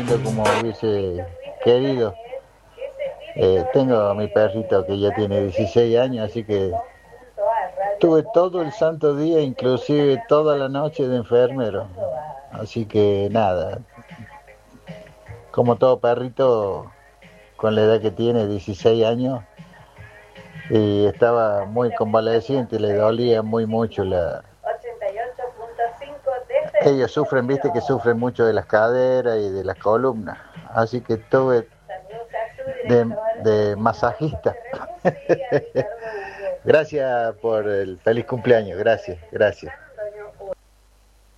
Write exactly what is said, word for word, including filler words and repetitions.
tanto como hubiese querido. Eh, tengo a mi perrito que ya tiene dieciséis años, así que tuve todo el santo día, inclusive toda la noche de enfermero. Así que nada, como todo perrito con la edad que tiene, dieciséis años, y estaba muy convaleciente, le dolía muy mucho la... Ellos sufren, viste que sufren mucho de las caderas y de las columnas, así que tuve de, de masajista. Gracias por el feliz cumpleaños, gracias, gracias.